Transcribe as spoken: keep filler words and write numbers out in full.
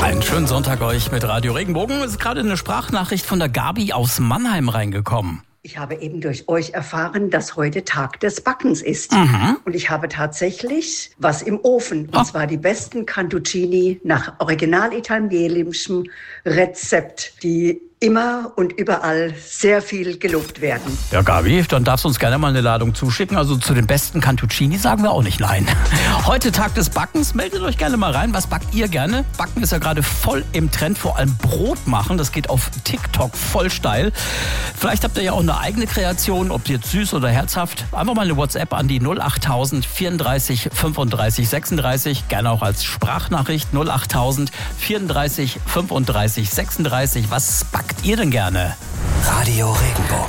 Einen schönen Sonntag euch mit Radio Regenbogen. Es ist gerade eine Sprachnachricht von der Gabi aus Mannheim reingekommen. Ich habe eben durch euch erfahren, dass heute Tag des Backens ist. Mhm. Und ich habe tatsächlich was im Ofen. Und Oh. zwar die besten Cantuccini nach original italienischem Rezept, die immer und überall sehr viel gelobt werden. Ja, Gabi, dann darfst du uns gerne mal eine Ladung zuschicken. Also zu den besten Cantuccini sagen wir auch nicht nein. Heute Tag des Backens. Meldet euch gerne mal rein. Was backt ihr gerne? Backen ist ja gerade voll im Trend. Vor allem Brot machen. Das geht auf TikTok voll steil. Vielleicht habt ihr ja auch eine eigene Kreation, ob jetzt süß oder herzhaft. Einfach mal eine WhatsApp an die null achttausend vierunddreißig fünfunddreißig sechsunddreißig. Gerne auch als Sprachnachricht null achttausend vierunddreißig fünfunddreißig sechsunddreißig. Was backt ihr denn gerne? Radio Regenbogen.